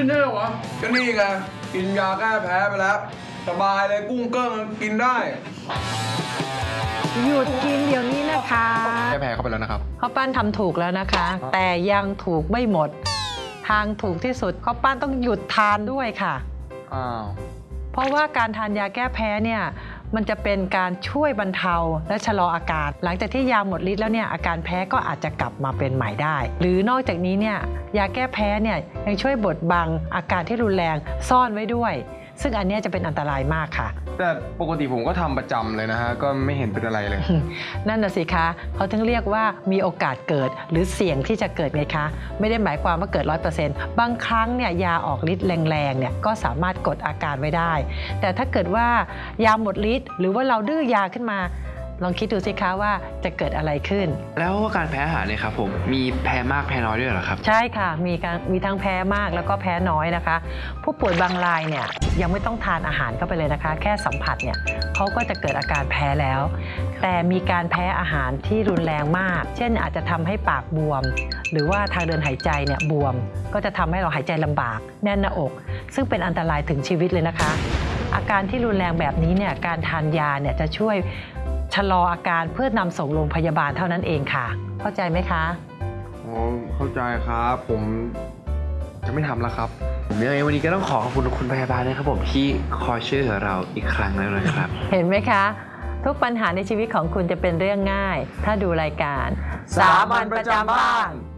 ไม่แน่วะก็นี่ไงกินยาแก้แพ้ไปแล้วสบายเลยกุ้งเกิ้งกินได้หยุดกินเดี๋ยวนี้นะคะแก้แพ้เข้าไปแล้วนะครับข้าวปั้นทำถูกแล้วนะคะ แต่ยังถูกไม่หมดทางถูกที่สุดข้าวปั้นต้องหยุดทานด้วยค่ะอ้าวเพราะว่าการทานยาแก้แพ้เนี่ยมันจะเป็นการช่วยบรรเทาและชะลออาการหลังจากที่ยาหมดฤทธิ์แล้วเนี่ยอาการแพ้ก็อาจจะกลับมาเป็นใหม่ได้หรือนอกจากนี้เนี่ยยาแก้แพ้เนี่ยยังช่วยบดบังอาการที่รุนแรงซ่อนไว้ด้วยซึ่งอันนี้จะเป็นอันตรายมากค่ะแต่ปกติผมก็ทำประจำเลยนะฮะก็ไม่เห็นเป็นอะไรเลยนั่นน่ะสิคะเขาถึงเรียกว่ามีโอกาสเกิดหรือเสี่ยงที่จะเกิดไงคะไม่ได้หมายความว่าเกิด 100% บางครั้งเนี่ยยาออกฤทธิ์แรงๆเนี่ยก็สามารถกดอาการไว้ได้แต่ถ้าเกิดว่ายาหมดฤทธิ์หรือว่าเราดื้อยาขึ้นมาลองคิดดูสิคะว่าจะเกิดอะไรขึ้นแล้วการแพ้อาหารเนี่ยครับผมมีแพ้มากแพ้น้อยด้วยเหรอครับใช่ค่ะมีทั้งแพ้มากแล้วก็แพ้น้อยนะคะผู้ป่วยบางรายเนี่ยยังไม่ต้องทานอาหารเข้าไปเลยนะคะแค่สัมผัสเนี่ยเขาก็จะเกิดอาการแพ้แล้วแต่มีการแพ้อาหารที่รุนแรงมากเช่นอาจจะทำให้ปากบวมหรือว่าทางเดินหายใจเนี่ยบวมก็จะทำให้เราหายใจลำบากแน่นหน้าอกซึ่งเป็นอันตรายถึงชีวิตเลยนะคะอาการที่รุนแรงแบบนี้เนี่ยการทานยาเนี่ยจะช่วยชะลออาการเพื่อนำส่งโรงพยาบาลเท่านั้นเองค่ะเข้าใจไหมคะอ๋อเข้าใจครับผมจะไม่ทำแล้วครับยังไงวันนี้ก็ต้องขอบคุณคุณพยาบาลนะครับผมที่คอยช่วยเหลือเราอีกครั้งแล้วนะครับเห็นไหมคะทุกปัญหาในชีวิตของคุณจะเป็นเรื่องง่ายถ้าดูรายการสามัญประจำบ้าน